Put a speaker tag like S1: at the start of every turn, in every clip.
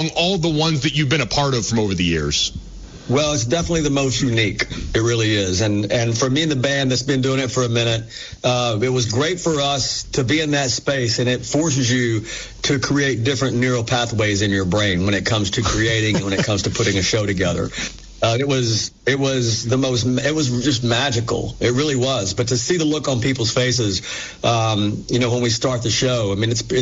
S1: all the ones that you've been a part of from over the years?
S2: Well, it's definitely the most unique. It really is. And for me and the band that's been doing it for a minute, it was great for us to be in that space, and it forces you to create different neural pathways in your brain when it comes to creating and when it comes to putting a show together. It was just magical. It really was. But to see the look on people's faces, when we start the show, I mean, it's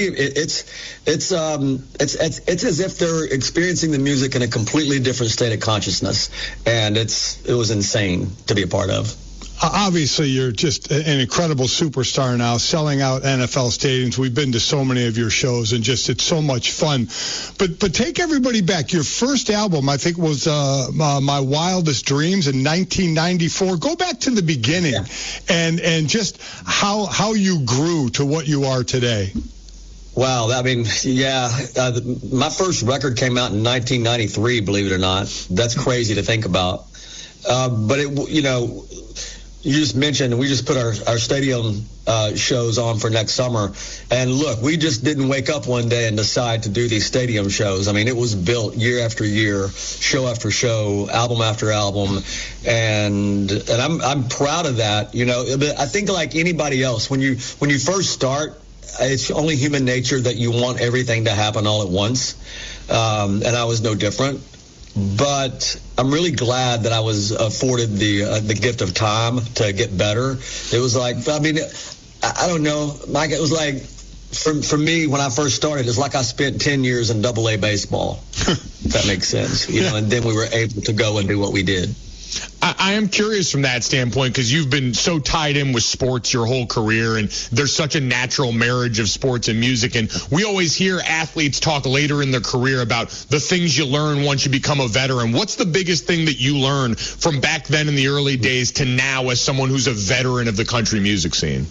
S2: as if they're experiencing the music in a completely different state of consciousness. And it was insane to be a part of.
S3: Obviously, you're just an incredible superstar now, selling out NFL stadiums. We've been to so many of your shows, and it's so much fun. But take everybody back. Your first album, I think, was My Wildest Dreams in 1994. Go back to the beginning, and just how you grew to what you are today.
S2: Wow, I mean, my first record came out in 1993, believe it or not. That's crazy to think about. But you just mentioned we just put our stadium shows on for next summer. And look, we just didn't wake up one day and decide to do these stadium shows. I mean, it was built year after year, show after show, album after album. And I'm proud of that. But I think like anybody else, when you first start, it's only human nature that you want everything to happen all at once. And I was no different. But I'm really glad that I was afforded the gift of time to get better. It was like, I mean, I don't know, Mike, it was like, for me, when I first started, it's like I spent 10 years in AA baseball, if that makes sense. And then we were able to go and do what we did.
S1: I am curious from that standpoint because you've been so tied in with sports your whole career, and there's such a natural marriage of sports and music. And we always hear athletes talk later in their career about the things you learn once you become a veteran. What's the biggest thing that you learned from back then in the early days to now as someone who's a veteran of the country music scene?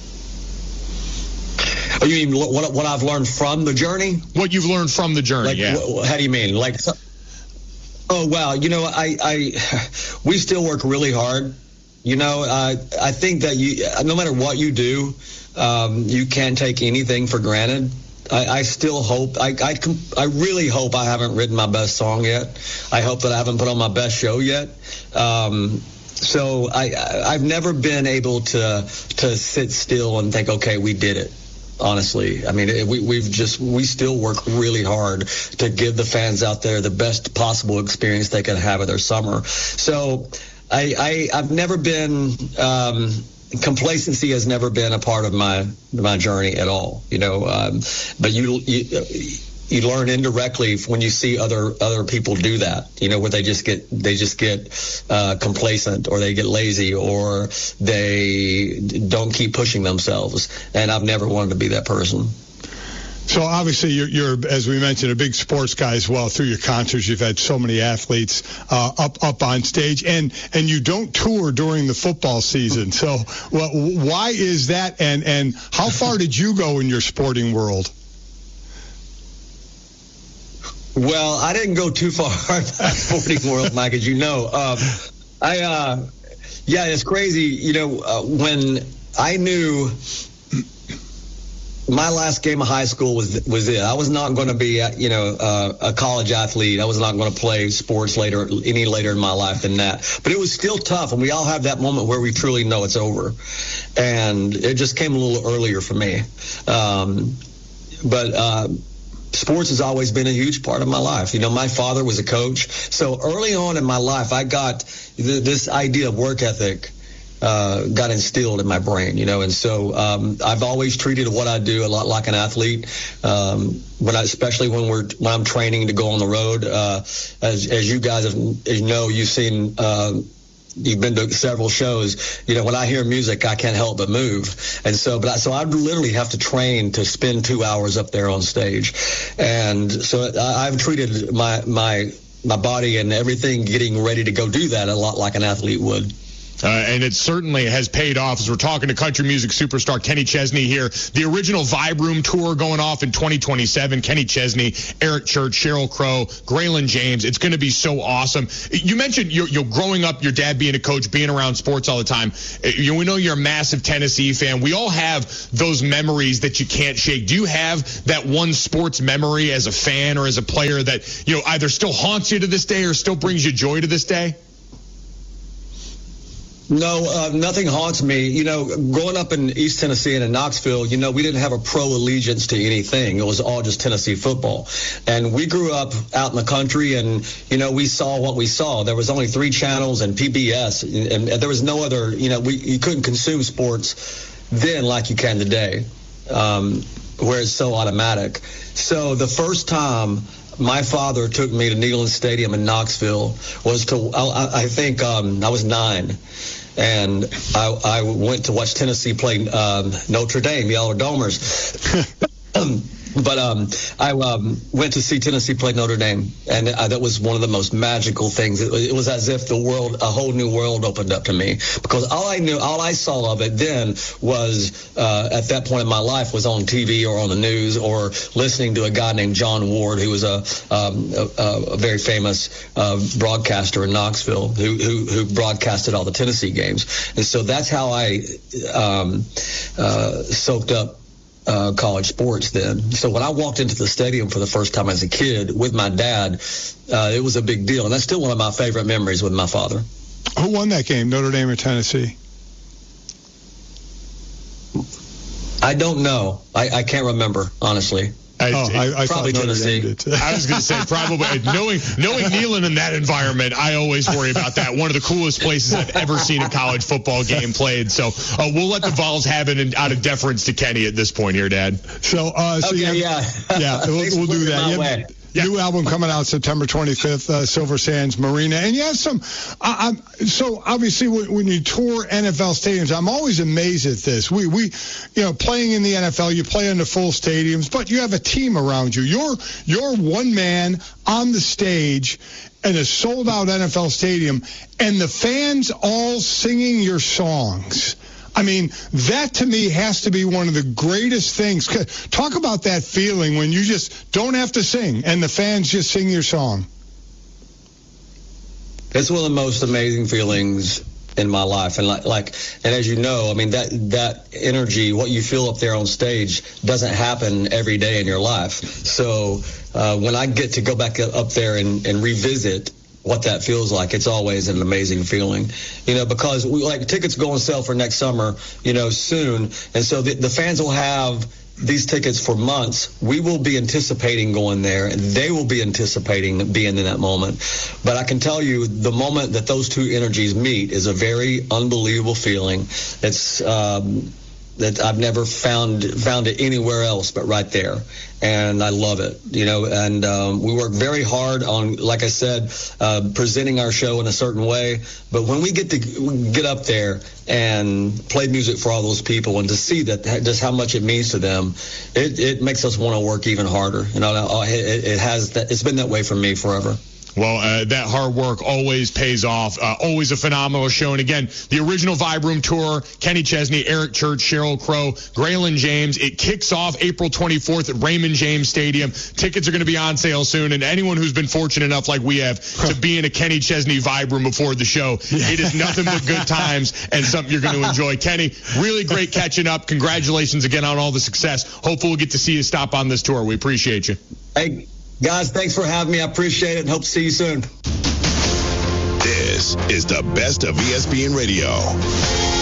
S2: Oh, you mean what I've learned from the journey?
S1: What you've learned from the journey, yeah.
S2: How do you mean? Oh, wow. We still work really hard. I think that no matter what you do, you can't take anything for granted. I still hope, I really hope I haven't written my best song yet. I hope that I haven't put on my best show yet. So I've never been able to sit still and think, okay, we did it. Honestly, I mean, we still work really hard to give the fans out there the best possible experience they can have of their summer. So I've never been, complacency has never been a part of my journey at all, but you learn indirectly when you see other people do that, where they just get complacent, or they get lazy, or they don't keep pushing themselves. And I've never wanted to be that person.
S3: So obviously you're, as we mentioned, a big sports guy as well. Through your concerts, you've had so many athletes up on stage, and you don't tour during the football season. So why is that? And how far did you go in your sporting world?
S2: Well, I didn't go too far in that sporting world, Mike, as you know. It's crazy. When I knew my last game of high school was it. I was not going to be, a college athlete. I was not going to play sports any later in my life than that. But it was still tough, and we all have that moment where we truly know it's over. And it just came a little earlier for me. Sports has always been a huge part of my life. My father was a coach. So early on in my life, I got this idea of work ethic got instilled in my brain, and so I've always treated what I do a lot like an athlete. Especially when I'm training to go on the road, as you guys have, you've seen. You've been to several shows. When I hear music, I can't help but move. And so I literally have to train to spend 2 hours up there on stage. And so I've treated my body and everything getting ready to go do that a lot like an athlete would.
S1: And it certainly has paid off as we're talking to country music superstar Kenny Chesney here. The original Vibe Room tour going off in 2027. Kenny Chesney, Eric Church, Sheryl Crow, Graylin James. It's going to be so awesome. You mentioned you're growing up, your dad being a coach, being around sports all the time. We know you're a massive Tennessee fan. We all have those memories that you can't shake. Do you have that one sports memory as a fan or as a player that, either still haunts you to this day or still brings you joy to this day?
S2: No, nothing haunts me. Growing up in East Tennessee and in Knoxville, we didn't have a pro allegiance to anything. It was all just Tennessee football. And we grew up out in the country and, we saw what we saw. There was only 3 channels and PBS and there was no other, you couldn't consume sports then like you can today, where it's so automatic. So the first time my father took me to Neyland Stadium in Knoxville was I think I was 9. And I went to watch Tennessee play Notre Dame, the Yellow Domers. But I went to see Tennessee play Notre Dame, and that was one of the most magical things. It was as if a whole new world opened up to me, because all I saw of it then was, at that point in my life, was on TV or on the news or listening to a guy named John Ward, who was a very famous broadcaster in Knoxville, who broadcasted all the Tennessee games. And so that's how I soaked up college sports then. So when I walked into the stadium for the first time as a kid with my dad, it was a big deal. And that's still one of my favorite memories with my father.
S3: Who won that game, Notre Dame or Tennessee?
S1: I
S2: don't know. I can't remember, honestly.
S3: I
S2: probably Tennessee.
S1: I was going to say probably. Knowing Neyland in that environment, I always worry about that. One of the coolest places I've ever seen a college football game played. So we'll let the Vols have it out of deference to Kenny at this point here, Dad.
S3: So
S2: yeah,
S3: we'll do that. New album coming out September 25th, Silver Sands Marina. And you have some, so obviously when you tour NFL stadiums, I'm always amazed at this. We playing in the NFL, you play in the full stadiums, but you have a team around you. You're one man on the stage in a sold out NFL stadium, and the fans all singing your songs. I mean, that to me has to be one of the greatest things. Talk about that feeling when you just don't have to sing and the fans just sing your song.
S2: It's one of the most amazing feelings in my life. And and as you know, I mean, that energy, what you feel up there on stage doesn't happen every day in your life. So when I get to go back up there and revisit what that feels like, it's always an amazing feeling, because tickets go on sale for next summer, soon. And so the fans will have these tickets for months. We will be anticipating going there, and they will be anticipating being in that moment. But I can tell you, the moment that those two energies meet is a very unbelievable feeling. It's that I've never found it anywhere else but right there. And I love it, and we work very hard on, like I said, presenting our show in a certain way. But when we get up there and play music for all those people and to see that just how much it means to them, it makes us want to work even harder. It's been that way for me forever.
S1: Well, that hard work always pays off. Always a phenomenal show. And again, the original Vibe Room tour, Kenny Chesney, Eric Church, Sheryl Crow, Graylin James. It kicks off April 24th at Raymond James Stadium. Tickets are going to be on sale soon. And anyone who's been fortunate enough, like we have, to be in a Kenny Chesney Vibe Room before the show, it is nothing but good times and something you're going to enjoy. Kenny, really great catching up. Congratulations again on all the success. Hopefully we'll get to see you stop on this tour. We appreciate you.
S2: Hey, guys, thanks for having me. I appreciate it and hope to see you soon.
S4: This is the best of ESPN Radio.